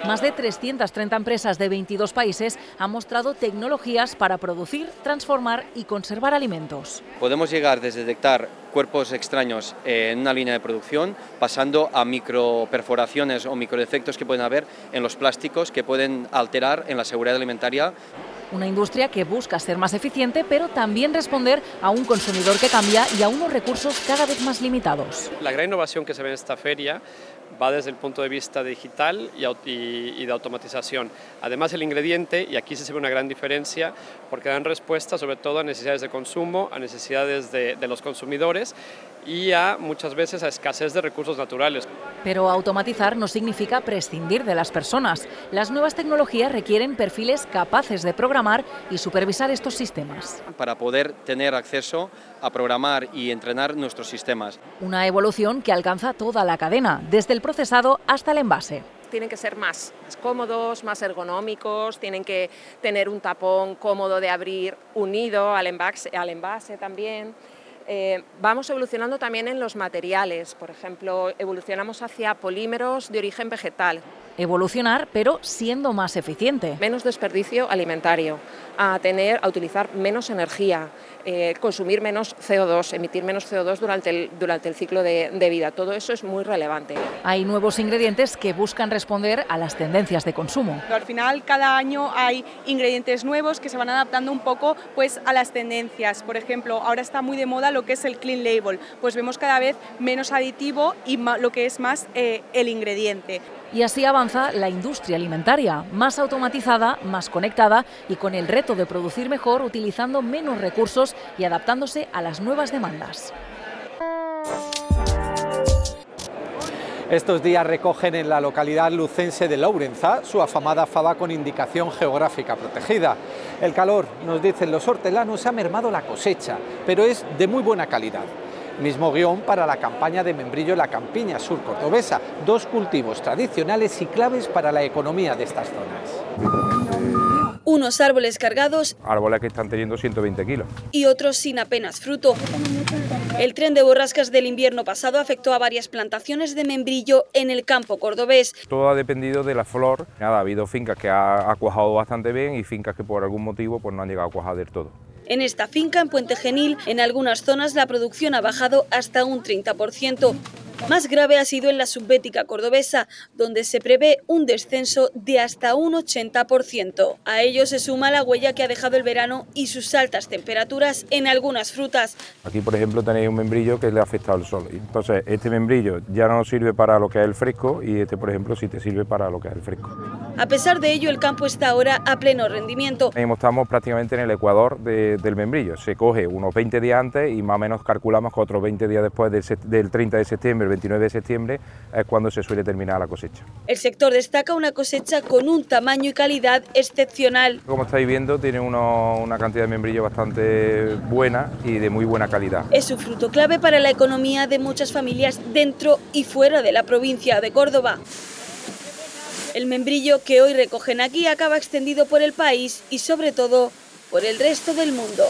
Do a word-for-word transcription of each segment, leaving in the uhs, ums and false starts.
Más de trescientas treinta empresas de veintidós países han mostrado tecnologías para producir, transformar y conservar alimentos. Podemos llegar desde detectar cuerpos extraños en una línea de producción, pasando a microperforaciones o microdefectos que pueden haber en los plásticos que pueden alterar en la seguridad alimentaria. Una industria que busca ser más eficiente, pero también responder a un consumidor que cambia y a unos recursos cada vez más limitados. La gran innovación que se ve en esta feria va desde el punto de vista digital y de automatización. Además, el ingrediente, y aquí se ve una gran diferencia, porque dan respuesta sobre todo a necesidades de consumo, a necesidades de, de los consumidores y a muchas veces a escasez de recursos naturales. Pero automatizar no significa prescindir de las personas. Las nuevas tecnologías requieren perfiles capaces de programar y supervisar estos sistemas. Para poder tener acceso a programar y entrenar nuestros sistemas. Una evolución que alcanza toda la cadena, desde el procesado hasta el envase. Tienen que ser más, más cómodos, más ergonómicos, tienen que tener un tapón cómodo de abrir unido al envase, al envase también. Eh, vamos evolucionando también en los materiales, por ejemplo, evolucionamos hacia polímeros de origen vegetal. Evolucionar, pero siendo más eficiente. Menos desperdicio alimentario, a, tener, a utilizar menos energía, eh, consumir menos C O dos, emitir menos C O dos durante el, durante el ciclo de, de vida. Todo eso es muy relevante. Hay nuevos ingredientes que buscan responder a las tendencias de consumo. Al final, cada año hay ingredientes nuevos que se van adaptando un poco pues, a las tendencias. Por ejemplo, ahora está muy de moda lo que es el clean label. Pues vemos cada vez menos aditivo y lo que es más eh, el ingrediente. Y así avanza la industria alimentaria, más automatizada, más conectada y con el reto de producir mejor utilizando menos recursos y adaptándose a las nuevas demandas. Estos días recogen en la localidad lucense de Lourenzá su afamada fava con indicación geográfica protegida. El calor, nos dicen los hortelanos, ha mermado la cosecha, pero es de muy buena calidad. Mismo guión para la campaña de membrillo en la campiña sur cordobesa, dos cultivos tradicionales y claves para la economía de estas zonas. Unos árboles cargados, árboles que están teniendo ciento veinte kilos, y otros sin apenas fruto. El tren de borrascas del invierno pasado afectó a varias plantaciones de membrillo en el campo cordobés. Todo ha dependido de la flor. Nada, ha habido fincas que ha, ha cuajado bastante bien y fincas que por algún motivo pues, no han llegado a cuajar del todo. En esta finca, en Puente Genil, en algunas zonas la producción ha bajado hasta un treinta por ciento. Más grave ha sido en la subbética cordobesa, donde se prevé un descenso de hasta un ochenta por ciento. A ello se suma la huella que ha dejado el verano y sus altas temperaturas en algunas frutas. Aquí, por ejemplo, tenéis un membrillo que le ha afectado el sol. Entonces, este membrillo ya no sirve para lo que es el fresco y este, por ejemplo, sí te sirve para lo que es el fresco. A pesar de ello, el campo está ahora a pleno rendimiento. Estamos prácticamente en el ecuador de, del membrillo. Se coge unos veinte días antes y más o menos calculamos que otros veinte días después del, del treinta de septiembre, veintinueve de septiembre, es cuando se suele terminar la cosecha. El sector destaca una cosecha con un tamaño y calidad excepcional. Como estáis viendo, tiene uno, una cantidad de membrillo bastante buena y de muy buena calidad. Es un fruto clave para la economía de muchas familias dentro y fuera de la provincia de Córdoba. El membrillo que hoy recogen aquí acaba extendido por el país y sobre todo por el resto del mundo.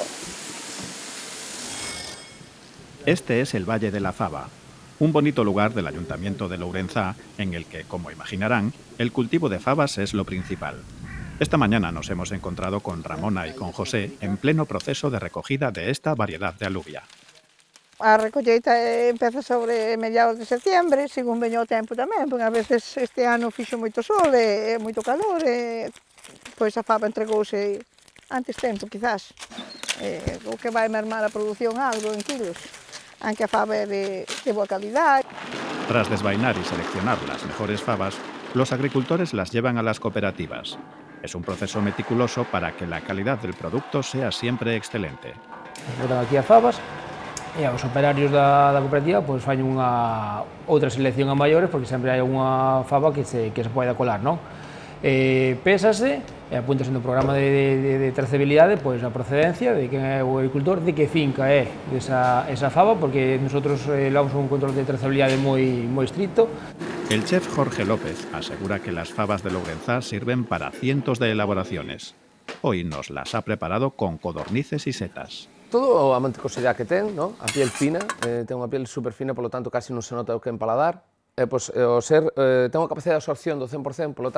Este es el Valle de la Fava, un bonito lugar del Ayuntamiento de Lourenzá en el que, como imaginarán, el cultivo de fabas es lo principal. Esta mañana nos hemos encontrado con Ramona y con José en pleno proceso de recogida de esta variedad de alubia. A recolleita empeza sobre mediados de setembro, según veño o tempo tamén, porque a veces este ano fixo moito sol e moito calor, e pois a fava entregouse antes tempo, quizás, e, o que vai mermar a produción algo en kilos, aunque a fava é de, de boa calidad. Tras desvainar y seleccionar las mejores fabas, los agricultores las llevan a las cooperativas. Es un proceso meticuloso para que la calidad del producto sea siempre excelente. Botan aquí as fabas, e os operarios da, da cooperativa pois fan unha outra selección a maiores porque sempre hai unha fava que se, que se pode colar, non? Eh, pésase e apúntase no programa de, de, de trazabilidade pois a procedencia de quen é o agricultor, de que finca é esa, esa fava, porque nosotros eh, levamos un control de trazabilidade moi, moi estricto. El chef Jorge López asegura que las fabas de Lourenzá sirven para cientos de elaboraciones. Hoy nos las ha preparado con codornices y setas. Todo a mantecosidade que ten, ¿no? A piel fina, eh, ten unha piel super fina, polo tanto casi non se nota o que en paladar. Eh, pues, eh, o ser, eh, ten unha capacidade de absorción do cen por cen, polo tanto